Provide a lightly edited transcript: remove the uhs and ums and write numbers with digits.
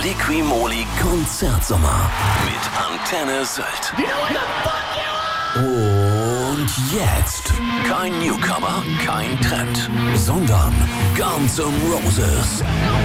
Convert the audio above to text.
Liquimoli Konzertsommer mit Antenne Sylt. Und jetzt kein Newcomer, kein Trend, sondern Guns N' Roses.